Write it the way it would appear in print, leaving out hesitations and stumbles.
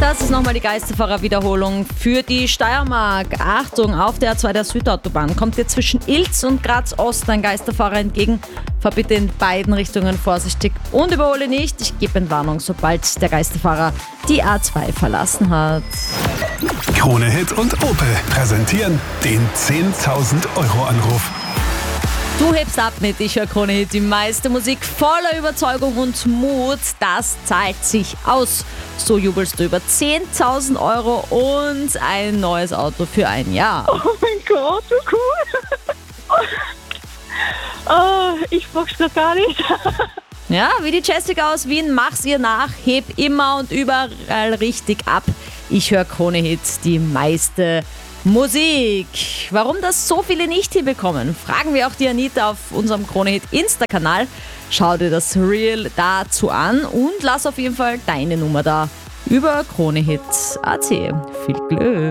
Das ist nochmal die Geisterfahrer-Wiederholung für die Steiermark. Achtung, auf der A2 der Südautobahn kommt dir zwischen Ilz und Graz Ost ein Geisterfahrer entgegen. Fahr bitte in beiden Richtungen vorsichtig und überhole nicht. Ich gebe Entwarnung, sobald der Geisterfahrer die A2 verlassen hat. Krone Hit und Opel präsentieren den 10.000 Euro Anruf. Du hebst ab mit Ich höre Krone Hit, die meiste Musik voller Überzeugung und Mut. Das zahlt sich aus. So jubelst du über 10.000 Euro und ein neues Auto für ein Jahr. Oh mein Gott, so cool. Ich mag's grad gar nicht. Ja, wie die Jessica aus Wien, mach's ihr nach, heb immer und überall richtig ab. Ich höre Krone Hit, die meiste Musik. Warum das so viele nicht hinbekommen, fragen wir auch die Anita auf unserem Krone Hit Insta-Kanal. Schau dir das Reel dazu an und lass auf jeden Fall deine Nummer da über kronehit.at. Viel Glück!